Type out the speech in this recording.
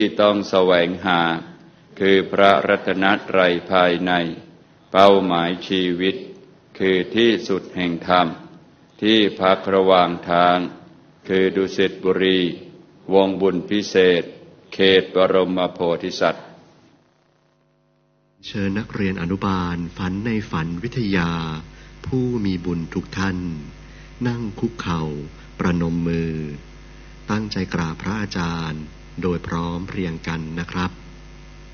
ที่ต้องแสวงหาคือพระรัตนตรัยภายในเป้าหมายชีวิตคือที่สุดแห่งธรรมที่พักระหว่างทางคือดุสิตบุรีวงบุญพิเศษเขตบรมโพธิสัตว์เชิญนักเรียนอนุบาลฝันในฝันวิทยาผู้มีบุญทุกท่านนั่งคุกเข่าประนมมือตั้งใจกราบพระอาจารย์โดยพร้อมเพรียงกันนะครับ